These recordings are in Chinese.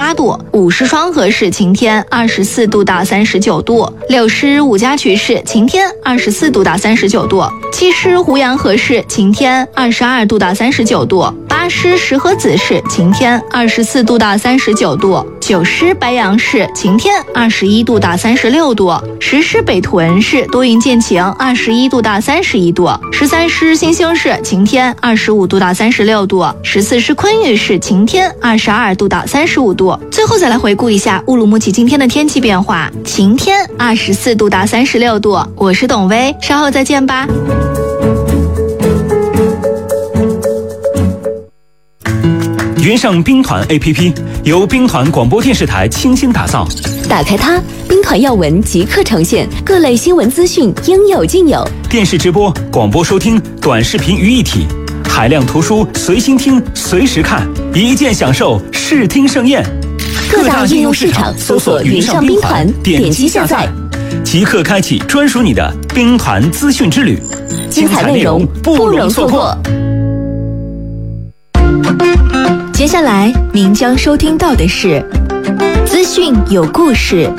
28度，五市双河市晴天24度到39度，六市五家渠市晴天24度到39度，七市湖阳河市晴天22度到39度，八市石河子市晴天24度到39度，九市白杨市晴天21度到36度，十市北屯市多云见晴21度到31度，13市新兴市晴天25度到36度，14市昆玉市晴天22度到35度。最后再来回顾一下乌鲁木齐今天的天气变化，晴天24度到36度。我是董薇，稍后再见吧。 云上兵团 APP 由兵团广播电视台倾心打造， 打开它，兵团要闻即刻呈现，各类新闻资讯应有尽有， 电视直播、广播收听、短视频于一体，海量图书随心听随时看，一键享受视听盛宴。 各大应用市场搜索云上兵团，点击下载， 即刻开启专属你的兵团资讯之旅， 精彩内容不容错过。 接下来您将收听到的是资讯有故事。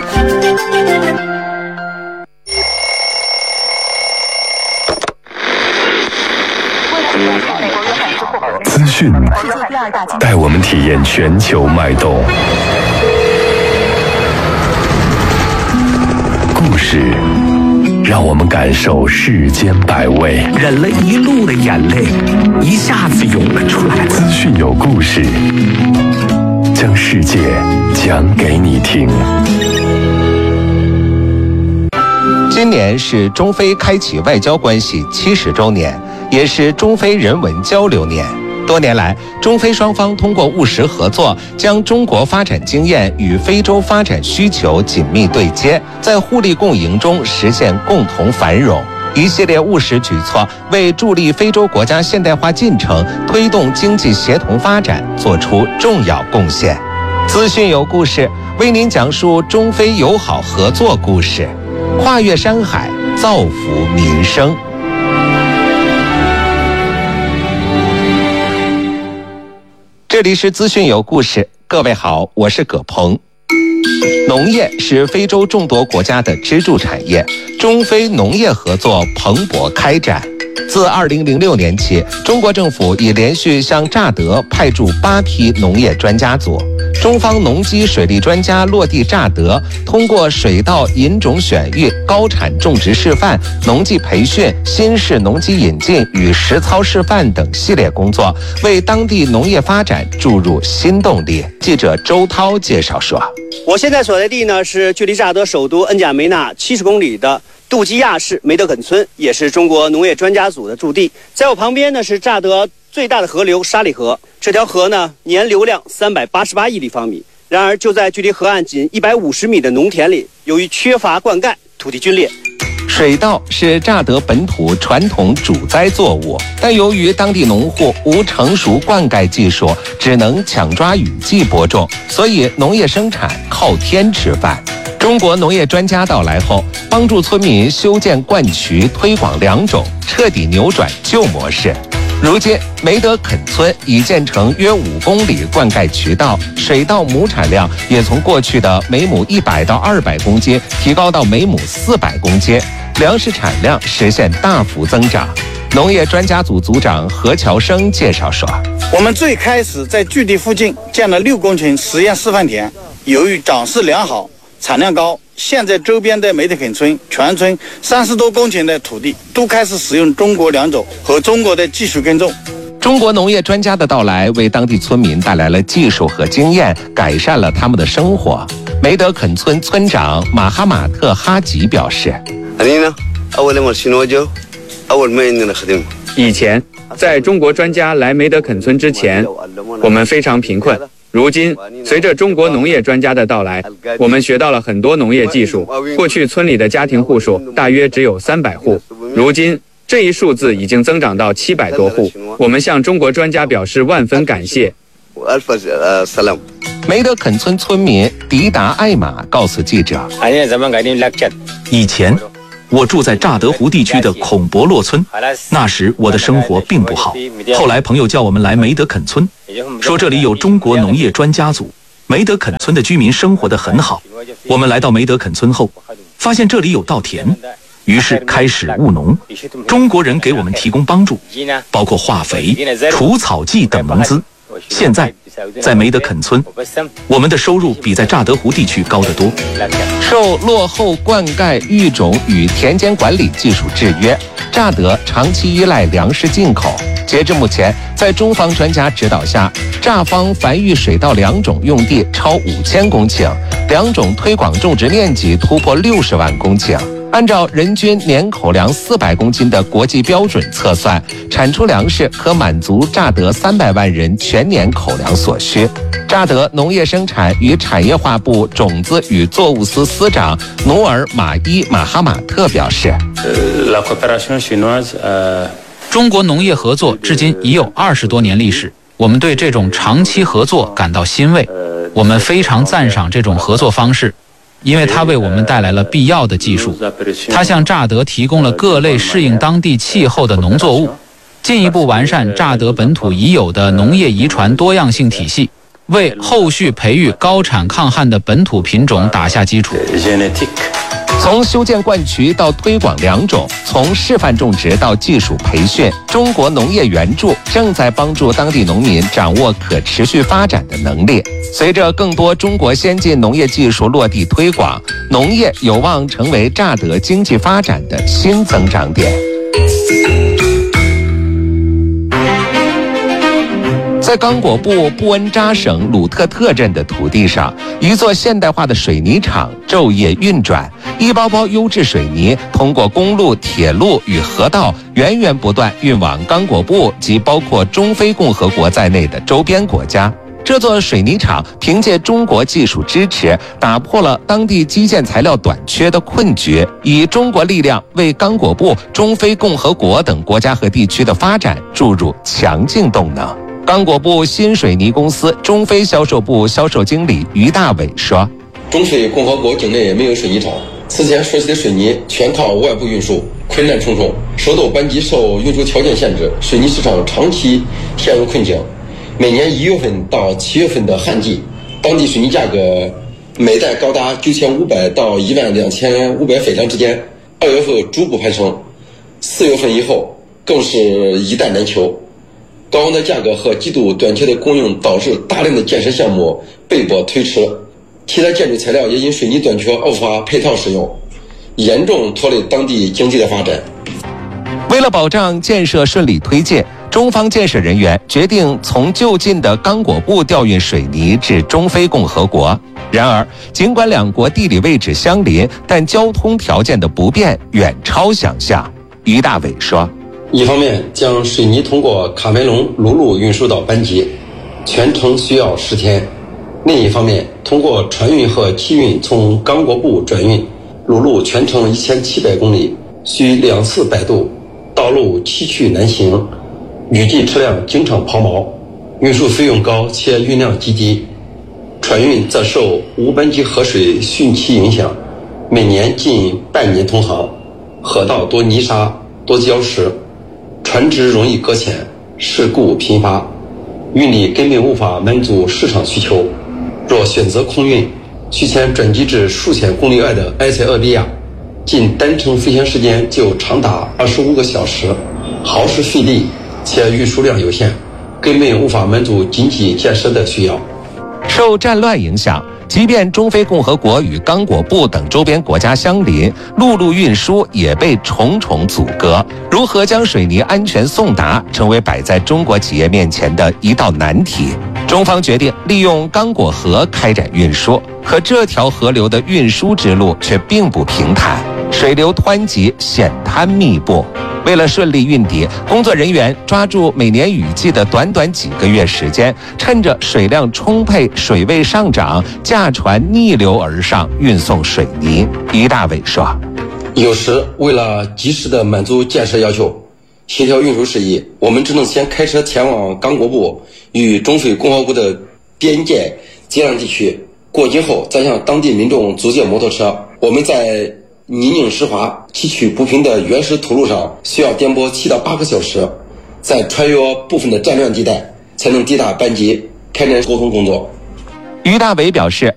资讯带我们体验全球脉动，故事让我们感受世间百味， 忍了一路的眼泪一下子涌了出来。 资讯有故事，将世界讲给你听。 今年是中非开启外交关系70周年，也是中非人文交流年。多年来，中非双方通过务实合作，将中国发展经验与非洲发展需求紧密对接，在互利共赢中实现共同繁荣。一系列务实举措为助力非洲国家现代化进程、推动经济协同发展做出重要贡献。资讯有故事，为您讲述中非友好合作故事，跨越山海，造福民生。这里是资讯有故事，各位好，我是葛鹏。农业是非洲众多国家的支柱产业，中非农业合作蓬勃开展。自2006年起，中国政府已连续向乍得派驻8批农业专家组，中方农机水利专家落地乍得，通过水稻引种选育、高产种植示范、农技培训、新式农机引进与实操示范等系列工作，为当地农业发展注入新动力。记者周涛介绍说， 我现在所在地呢是距离乍得首都恩贾梅纳70公里的杜基亚市梅德肯村，也是中国农业专家组的驻地。在我旁边呢是乍得最大的河流沙里河，这条河呢年流量388亿立方米。然而就在距离河岸仅150米的农田里，由于缺乏灌溉，土地龟裂。 水稻是乍得本土传统主栽作物，但由于当地农户无成熟灌溉技术，只能抢抓雨季播种，所以农业生产靠天吃饭。中国农业专家到来后，帮助村民修建灌渠，推广良种，彻底扭转旧模式。如今，梅德肯村已建成约5公里灌溉渠道，水稻亩产量也从过去的每亩100到200公斤提高到每亩400公斤，粮食产量实现大幅增长。农业专家组组长何乔生介绍说， 我们最开始在据地附近建了6公顷实验示范田，由于长势良好，产量高，现在周边的梅德肯村全村30多公顷的土地都开始使用中国良种和中国的技术耕种。 中国农业专家的到来为当地村民带来了技术和经验，改善了他们的生活。梅德肯村村长马哈马特哈吉表示， 以前在中国专家来梅德肯村之前，我们非常贫困。如今，随着中国农业专家的到来，我们学到了很多农业技术。过去村里的家庭户数大约只有300户，如今这一数字已经增长到700多户。我们向中国专家表示万分感谢。 梅德肯村村民迪达艾玛告诉记者， 以前我住在乍得湖地区的孔博洛村，那时我的生活并不好。后来朋友叫我们来梅德肯村，说这里有中国农业专家组， 梅德肯村的居民生活得很好。我们来到梅德肯村后，发现这里有稻田，于是开始务农。中国人给我们提供帮助，包括化肥、除草剂等农资。现在，在梅德肯村，我们的收入比在乍得湖地区高得多。 受落后灌溉、育种与田间管理技术制约，乍得长期依赖粮食进口。截至目前，在中方专家指导下，乍方繁育水稻良种用地超5000公顷，良种推广种植面积突破60万公顷。按照人均年口粮400公斤的国际标准测算，产出粮食可满足乍得300万人全年口粮所需。乍得农业生产与产业化部种子与作物司司长努尔马伊马哈马特表示， 中国农业合作至今已有20多年历史，我们对这种长期合作感到欣慰，我们非常赞赏这种合作方式，因为它为我们带来了必要的技术。它向乍得提供了各类适应当地气候的农作物，进一步完善乍得本土已有的农业遗传多样性体系，为后续培育高产抗旱的本土品种打下基础。 从修建灌渠到推广良种，从示范种植到技术培训，中国农业援助正在帮助当地农民掌握可持续发展的能力。随着更多中国先进农业技术落地推广，农业有望成为乍得经济发展的新增长点。在刚果部布恩扎省鲁特特镇的土地上，一座现代化的水泥厂昼夜运转，一包包优质水泥通过公路、铁路与河道源源不断运往刚果部及包括中非共和国在内的周边国家。这座水泥厂凭借中国技术支持，打破了当地基建材料短缺的困局，以中国力量为刚果部、中非共和国等国家和地区的发展注入强劲动能。刚果部新水泥公司中非销售部销售经理于大伟说， 中非共和国境内没有水泥厂，此前设计的水泥全靠外部运输，困难重重。首都班级受运输条件限制，水泥市场长期陷入困境。每年1月份到7月份的旱季，当地水泥价格每袋高达9500到12500斐良之间，2月份逐步攀升，4月份以后更是一袋难求。高昂的价格和极度短缺的供应导致大量的建设项目被迫推迟，替代建筑材料也因水泥短缺无法配套使用，严重拖累当地经济的发展。 为了保障建设顺利推进，中方建设人员决定从就近的刚果部调运水泥至中非共和国。然而，尽管两国地理位置相邻，但交通条件的不便远超想象。于大伟说， 一方面将水泥通过卡梅隆陆路运输到班级，全程需要10天；另一方面，通过船运和汽运从刚果部转运，陆路全程1700公里，需2次摆渡，道路崎岖难行，雨季车辆经常抛锚，运输费用高且运量极低。船运则受无班级河水汛期影响，每年近半年通航，河道多泥沙多礁石，船只容易搁浅，事故频发，运力根本无法满足市场需求。若选择空运，需前转机至数千公里外的埃塞俄比亚，仅单程飞行时间就长达25个小时，耗时费力，且运输量有限，根本无法满足经济建设的需要。 受战乱影响，即便中非共和国与刚果部等周边国家相邻，陆路运输也被重重阻隔。如何将水泥安全送达，成为摆在中国企业面前的一道难题。中方决定利用刚果河开展运输，可这条河流的运输之路却并不平坦，水流湍急，险滩密布。为了顺利运抵，工作人员抓住每年雨季的短短几个月时间，趁着水量充沛、水位上涨，驾船逆流而上运送水泥。于大伟说， 有时为了及时的满足建设要求，协调运输事宜，我们只能先开车前往刚果部与中非共和国的边界接壤地区，过境后再向当地民众租借摩托车。我们在泥泞湿滑、崎岖不平的原始土路上需要颠簸7到8个小时，再穿越部分的战乱地带，才能抵达班级开展沟通工作。 于大伟表示，